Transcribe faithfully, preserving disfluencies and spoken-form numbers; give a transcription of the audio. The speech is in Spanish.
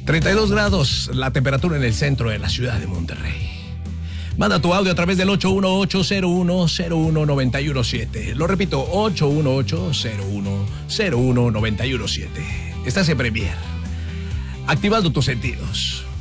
treinta y dos grados la temperatura en el centro de la ciudad de Monterrey. Manda tu audio a través del ocho uno ocho, cero uno, cero uno, nueve uno siete. Lo repito, ocho uno ocho, cero uno, cero uno, nueve uno siete. Estás en Premier, activando tus sentidos.